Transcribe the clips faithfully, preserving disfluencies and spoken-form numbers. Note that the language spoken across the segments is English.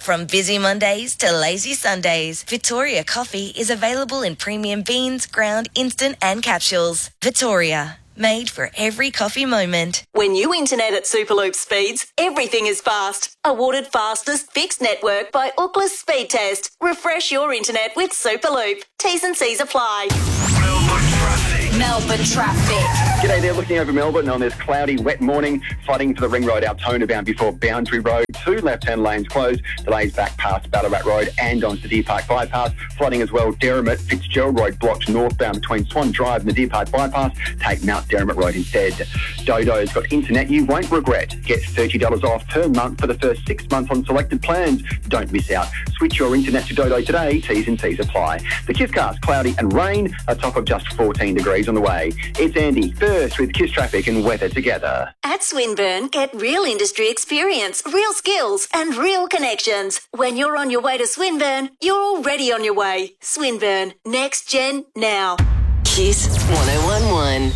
From busy Mondays to lazy Sundays, Victoria Coffee is available in premium beans, ground, instant and capsules. Victoria, made for every coffee moment. When you internet at Superloop speeds, everything is fast. Awarded fastest fixed network by Ookla Speed Test. Refresh your internet with Superloop. T's and C's apply. Melbourne traffic. Melbourne traffic. G'day there, looking over Melbourne on this cloudy, wet morning. Flooding to the Ring Road, Altona bound before Boundary Road. Two left-hand lanes closed. Delays back past Ballarat Road and onto Deer Park Bypass. Flooding as well, Derrimut, Fitzgerald Road blocked northbound between Swan Drive and the Deer Park Bypass. Take Mount Derrimut Road instead. Dodo's got internet you won't regret. Get thirty dollars off per month for the first six months on selected plans. Don't miss out. Switch your internet to Dodo today. T's and C's apply. The Kisscast, cloudy and rain, a top of just fourteen degrees on the way. It's Andy, first with Kiss Traffic and weather together. At Swinburne, get real industry experience, real skills and real connections. When you're on your way to Swinburne, you're already on your way. Swinburne, next gen now. Kiss one oh one one.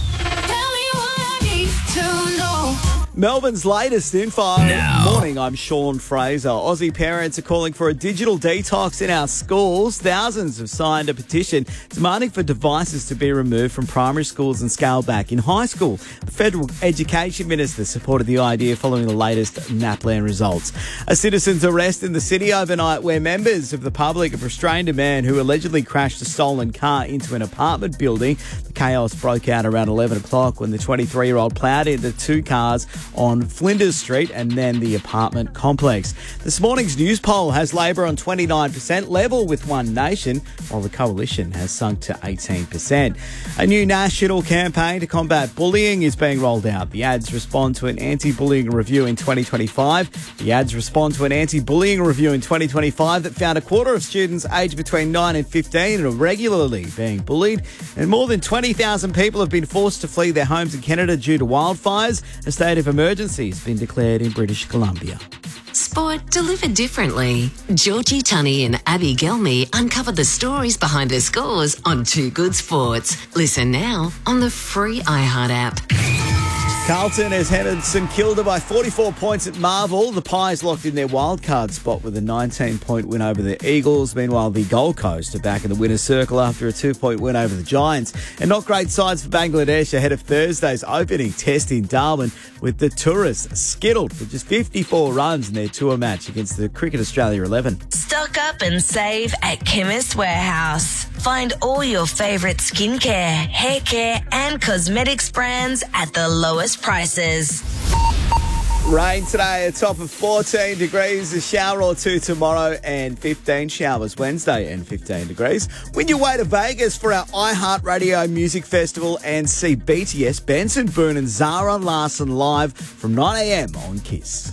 Melbourne's latest info. Now. Morning, I'm Sean Fraser. Aussie parents are calling for a digital detox in our schools. Thousands have signed a petition demanding for devices to be removed from primary schools and scaled back in high school. The Federal Education Minister supported the idea following the latest NAPLAN results. A citizen's arrest in the city overnight where members of the public have restrained a man who allegedly crashed a stolen car into an apartment building. The chaos broke out around eleven o'clock when the twenty-three-year-old ploughed into two cars on Flinders Street and then the apartment complex. This morning's news poll has Labor on twenty-nine percent, level with One Nation, while the Coalition has sunk to eighteen percent. A new national campaign to combat bullying is being rolled out. The ads respond to an anti-bullying review in twenty twenty-five. The ads respond to an anti-bullying review in twenty twenty-five that found a quarter of students aged between nine and fifteen are regularly being bullied, and more than twenty thousand people have been forced to flee their homes in Canada due to wildfires. A state of emergency has been declared in British Columbia. Sport delivered differently. Georgie Tunney and Abby Gelmy uncover the stories behind the scores on Too Good Sports. Listen now on the free iHeart app. Carlton has headed St Kilda by forty-four points at Marvel. The Pies locked in their wildcard spot with a nineteen-point win over the Eagles. Meanwhile, the Gold Coast are back in the winner's circle after a two-point win over the Giants. And not great sides for Bangladesh ahead of Thursday's opening test in Darwin, with the Tourists skittled with just fifty-four runs in their tour match against the Cricket Australia eleven. Stock up and save at Chemist Warehouse. Find all your favourite skincare, hair care and cosmetics brands at the lowest prices. Rain today, a top of fourteen degrees, a shower or two tomorrow, and fifteen showers Wednesday and fifteen degrees. Win your way to Vegas for our iHeartRadio Music Festival and see B T S, Benson Boone and Zara Larsson live from nine a.m. on Kiss.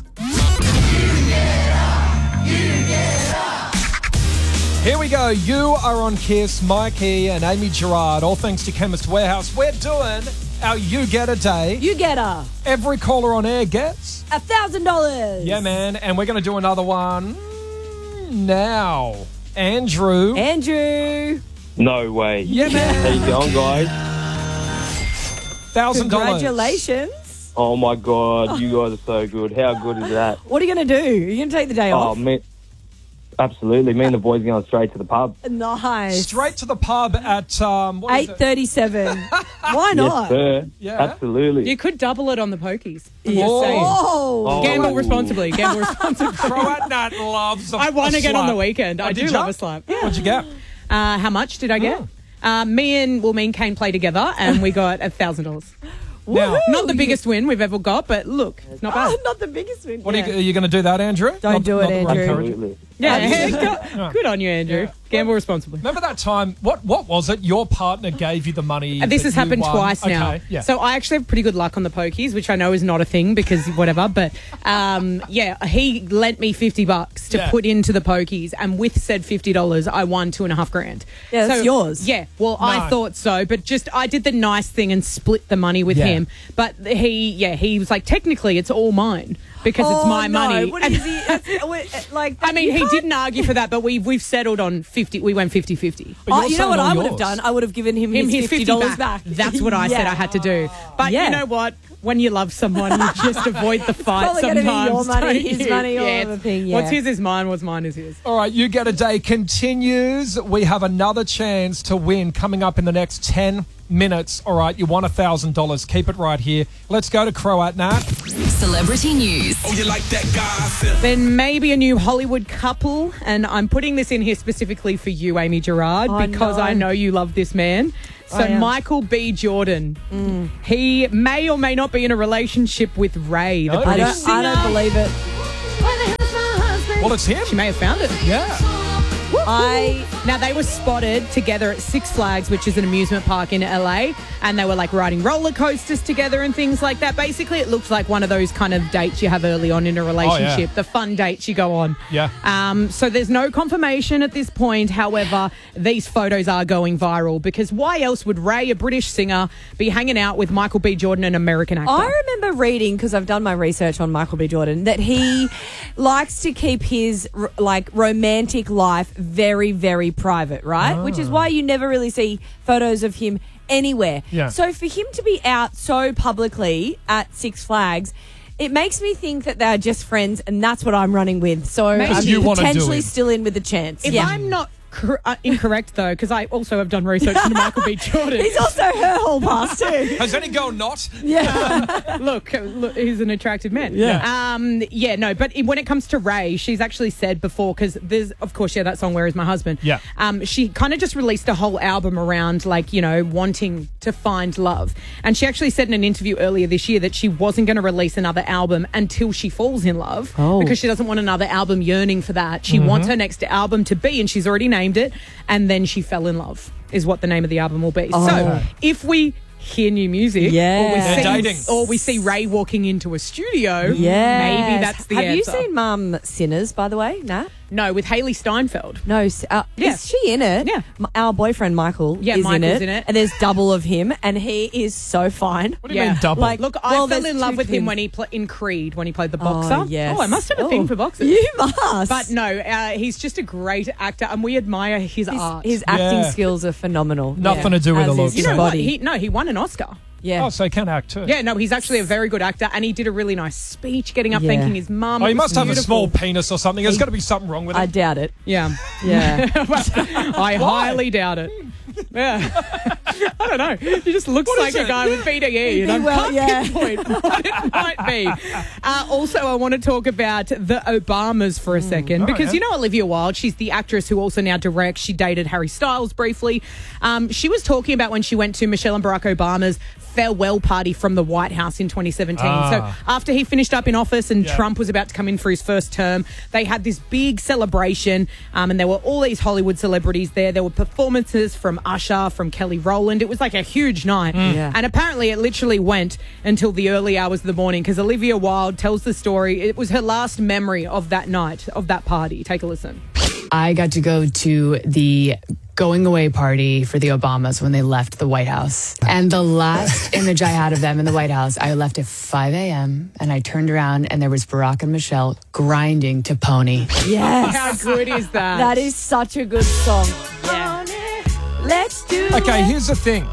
Here we go. You are on Kiss, Mike E and Amy Gerard, all thanks to Chemist Warehouse. We're doing our You Get a Day. You get a Every caller on air gets a thousand dollars. Yeah, man. And we're going to do another one now. Andrew. Andrew. No way. Yeah, man. How you going, guys? Thousand dollars. Congratulations. Oh, my God. You guys are so good. How good is that? What are you going to do? Are you going to take the day Oh, off? man. Absolutely. Me and the boys are going straight to the pub. Nice. Straight to the pub at um, what is eight thirty-seven. Why not? Yes, sir. Yeah. Absolutely. You could double it on the pokies. Yes. Oh. Oh. Gamble responsibly. Gamble responsibly. Croat loves a I want to a get on slap. the weekend. Oh, I did do ya? love a slap. Yeah. What'd you get? Uh, how much did I get? Mm. Uh, me and well, me and Kane play together, and we got a thousand dollars. Now, Not the biggest win we've ever got, but look, it's not bad. Oh, not the biggest win. what yeah. are you, are you going to do that, Andrew? Don't Not- do it, not- Andrew. encourage- Absolutely. Yeah, good, good on you, Andrew. Yeah. Gamble responsibly. Remember that time? What What was it? Your partner gave you the money. Uh, This that has you happened won? twice now. Okay, yeah. So I actually have pretty good luck on the pokies, which I know is not a thing because whatever. But um, yeah, he lent me fifty bucks to Yeah. put into the pokies, and with said fifty dollars, I won two and a half grand. Yeah, that's so, yours. Yeah, well, No. I thought so, but just I did the nice thing and split the money with Yeah. him. But he, yeah, he was like, technically, it's all mine because oh, it's my no. money. What is he? That's, what, like, I mean, you he can't- didn't argue for that, but we've we've settled on fifty. We went fifty-fifty. But Oh, you're you know what saying I all would have yours. done? I would have given him, Him his his fifty dollars back. That's what I said Yeah. I had to do. But Yeah. you know what? when you love someone, you just avoid the fight Probably gonna sometimes. be your money, don't his you? money, all Yeah, of the it's- thing, yeah. What's his is mine, what's mine is his. All right, You Get a Day continues. We have another chance to win coming up in the next ten minutes. All right, you won one thousand dollars. Keep it right here. Let's go to Croat Nat. Celebrity news. Oh, you like that gossip? Then maybe a new Hollywood couple, and I'm putting this in here specifically for you, Amy Gerard, Oh, because no. I know you love this man. So I am. Michael B. Jordan, he may or may not be in a relationship with Ray, the No. I British don't, singer. I don't believe it. Well, it's him. She may have found it. Yeah. I Now, they were spotted together at Six Flags, which is an amusement park in L A, and they were like riding roller coasters together and things like that. Basically, it looked like one of those kind of dates you have early on in a relationship, the fun dates you go on. Yeah. Um, so there's no confirmation at this point. However, these photos are going viral because why else would Ray, a British singer, be hanging out with Michael B. Jordan, an American actor? I remember reading, because I've done my research on Michael B. Jordan, that he likes to keep his r- like romantic life very, very private, right? Which is why you never really see photos of him anywhere. Yeah. So for him to be out so publicly at Six Flags, it makes me think that they're just friends, and that's what I'm running with. So Maybe I'm you wanna do potentially it. still in with the chance. if yeah. I'm not cor- uh, incorrect, though, because I also have done research into Michael B. Jordan. He's also her whole past too. Has any girl not? Yeah. look, uh, look, he's an attractive man. Yeah. Um. Yeah. No. But when it comes to Ray, she's actually said before, because there's, of course, yeah, that song "Where Is My Husband." Yeah. Um. She kind of just released a whole album around, like, you know, wanting to find love, and she actually said in an interview earlier this year that she wasn't going to release another album until she falls in love, Oh. because she doesn't want another album yearning for that. She wants her next album to be, and she's already named it, and then she fell in love is what the name of the album will be. Oh. So if we hear new music, Yes. or we They're see, dating. or we see Ray walking into a studio, Yes. maybe that's the Have answer. you seen Mum Sinners, by the way? Nah. No, with Haley Steinfeld. No, s- uh, Yeah. is she in it? Yeah. M- Our boyfriend Michael Yeah, is Michael's in, it, in it. and there's double of him, and he is so fine. What do you mean double? Like, Look, I well, fell there's in love two with him twins. when he pla in Creed, when he played the boxer. Oh, yes. Oh, I must have a Oh. thing for boxers. You must. But no, uh, he's just a great actor, and we admire his, his, art. his acting Yeah. skills are phenomenal. Nothing Yeah. to do with As the is looks. you his know what? body. He, no, he won an Oscar. yeah. Oh, so he can act too. Yeah, no, he's actually a very good actor, and he did a really nice speech getting up Yeah. thanking his mum. Oh, It he was must have a beautiful. small penis or something. There's got to be something wrong with I it. doubt it. Yeah. Yeah. I highly doubt it. Yeah. I don't know. He just looks What like is a it? guy with B D E, and I Well, can't yeah. pinpoint what it might be. Uh, also, I want to talk about the Obamas for a second, Oh, because yeah. you know Olivia Wilde, she's the actress who also now directs. She dated Harry Styles briefly. Um, she was talking about when she went to Michelle and Barack Obama's farewell party from the White House in twenty seventeen. Ah. So after he finished up in office and Yeah. Trump was about to come in for his first term, they had this big celebration, um, and there were all these Hollywood celebrities there. There were performances from Usher, from Kelly Rowland. It was like a huge night. Yeah. And apparently it literally went until the early hours of the morning, because Olivia Wilde tells the story. It was her last memory of that night, of that party. Take a listen. I got to go to the going away party for the Obamas when they left the White House. And the last image I had of them in the White House, I left at five a.m. and I turned around and there was Barack and Michelle grinding to Pony. Yes. How good is that? That is such a good song. Yeah. Let's do Okay, it. here's the thing.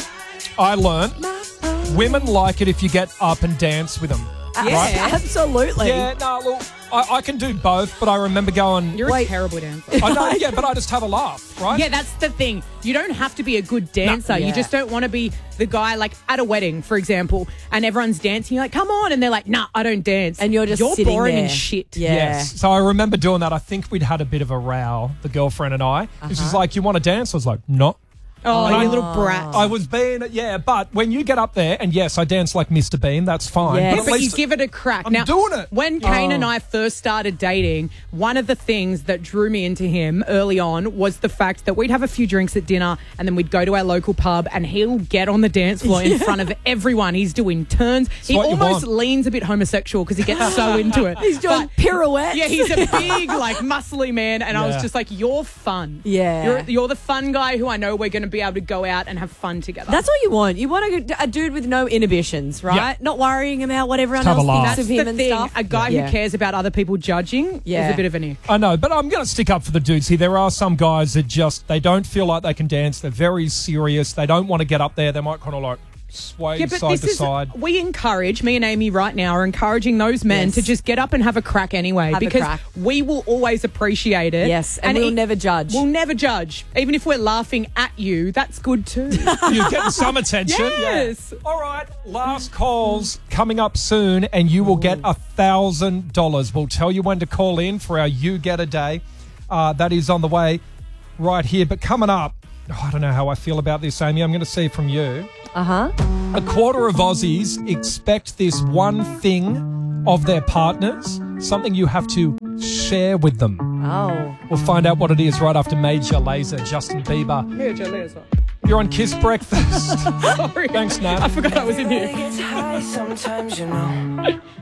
I learned women like it if you get up and dance with them. Yeah. Absolutely. Yeah, no, look, I, I can do both, but I remember going, You're Wait. a terrible dancer. I know, yeah, but I just have a laugh, right? Yeah, that's the thing. You don't have to be a good dancer. yeah. You just don't want to be the guy, like at a wedding, for example, and everyone's dancing. You're like, come on. And they're like, nah, I don't dance. And you're just You're sitting boring there. and shit. Yeah. Yes. So I remember doing that. I think we'd had a bit of a row, the girlfriend and I. Uh-huh. She's like, you want to dance? I was like, no. Oh, I- you little brat. I was being, yeah, but when you get up there, and yes, I dance like Mister Bean, that's fine. Yes. But Yeah, at but you least give it a crack. I'm now, doing it. When Kane Oh. and I first started dating, one of the things that drew me into him early on was the fact that we'd have a few drinks at dinner and then we'd go to our local pub and he'll get on the dance floor in front of everyone. He's doing turns. He what you almost want. leans a bit homosexual because he gets so into it. He's doing But- pirouettes. Yeah, he's a big, like, muscly man, and I was Yeah. just like, you're fun. Yeah. You're, you're the fun guy who I know we're going to be able to go out and have fun together. That's all you want. You want a, a dude with no inhibitions, right? Yeah. Not worrying about what everyone Just have else a laugh. thinks That's of him the and thing. stuff. A guy Yeah. who cares about other people judging Yeah. is a bit of an ick. I know, but I'm going to stick up for the dudes here. There are some guys that just, they don't feel like they can dance. They're very serious. They don't want to get up there. They might kind of like sway Yeah, but side this to is, side. we encourage, me and Amy right now are encouraging those men Yes. to just get up and have a crack anyway, Have a because crack. we will always appreciate it. Yes, and we'll it- never judge. We'll never judge. Even if we're laughing at you, that's good too. You're getting some attention. Yes. All right, last calls coming up soon, and you will get a thousand dollars. We'll tell you when to call in for our You Get a Day. Uh, that is on the way right here. But coming up, oh, I don't know how I feel about this, Amy. I'm going to see from you. Uh huh. A quarter of Aussies expect this one thing of their partners, something you have to share with them. Oh. We'll find out what it is right after Major Lazer, Justin Bieber. You're on Kiss Breakfast. Sorry. Thanks, Nat. I forgot I was in here. Sometimes, you know.